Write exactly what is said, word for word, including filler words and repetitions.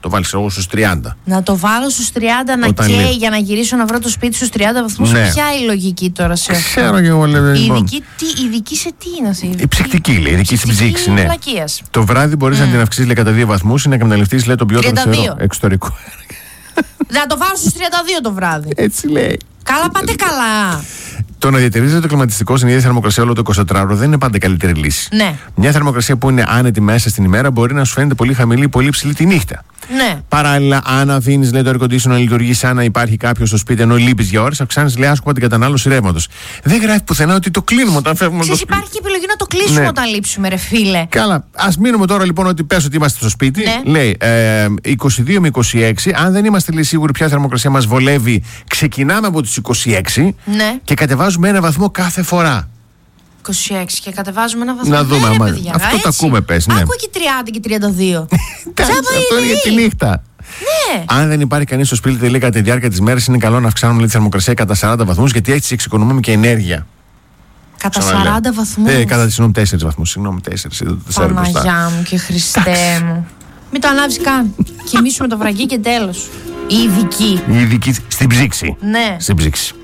Το βάλει εγώ στους τριάντα. Να το βάλω στους τριάντα να Όταν καίει λέει... για να γυρίσω να βρω το σπίτι στους τριάντα βαθμούς. Ναι. Ποια η λογική τώρα σε αυτό? Ξέρω και εγώ, λέω. Η ειδική, τι, ειδική σε τι είναι αυτή? Η ψυκτική, λέει. Η ειδική στην ψήξη, ναι. Βλακίας. Το βράδυ μπορείς mm. να την αυξήσεις, λέει, κατά δύο βαθμούς ή να εκμεταλλευτείς, λέει, τον ποιότερο εξωτερικό. Να το βάλω στους τριάντα δύο το βράδυ. Έτσι λέει. Καλά, πάτε καλά. Το να διατηρίζεται το κλιματιστικό στην ίδια θερμοκρασία όλο το εικοσιτετράωρο δεν είναι πάντα καλύτερη λύση. Ναι. Μια θερμοκρασία που είναι άνετη μέσα στην ημέρα μπορεί να σου φαίνεται πολύ χαμηλή ή πολύ ψηλή τη νύχτα. Ναι. Παράλληλα, αν αφήνεις, λέει, το air conditioner να λειτουργεί σαν να υπάρχει κάποιο στο σπίτι ενώ λείπεις για ώρες, αυξάνεις, λέει, άσκοπα την κατανάλωση ρεύματος. Δεν γράφει πουθενά ότι το κλείνουμε όταν φεύγουμε από το σπίτι. Υπάρχει και επιλογή να το κλείσουμε, ναι, όταν λείψουμε, ρε φίλε. Καλά. Ας μείνουμε τώρα λοιπόν ότι πες ότι είμαστε στο σπίτι. Ναι. Λέει ε, είκοσι δύο με είκοσι έξι. Αν δεν είμαστε, λέει, σίγουροι ποια θερμοκρασία μας βολεύει, ξεκινάμε από τις είκοσι έξι, ναι, και κατεβάζουμε ένα βαθμό κάθε φορά. είκοσι έξι και κατεβάζουμε ένα βαθμό. Να δούμε, ναι, άμα... παιδιά, αυτό το ακούμε, πες. Ναι. Άκου και τριάντα και τριάντα δύο. Εντάξει, αυτό είναι για τη νύχτα. Ναι. Αν δεν υπάρχει κανείς στο σπίτι, λέει, κατά τη διάρκεια της μέρας, είναι καλό να αυξάνουμε, λέει, τη θερμοκρασία κατά σαράντα βαθμούς, γιατί έτσι εξοικονομούμε και ενέργεια. Κατά σαράντα βαθμούς. Ε, κατά τη συγγνώμη, τέσσερις βαθμούς. Συγγνώμη, τέσσερις. Παναγιά μου και Χριστέ μου. Μην το ανάβεις καν. Κοιμήσουμε το βραγί και τέλος. Η ειδική. Η ειδική στην ψήξη. Ναι. Στην ψήξη.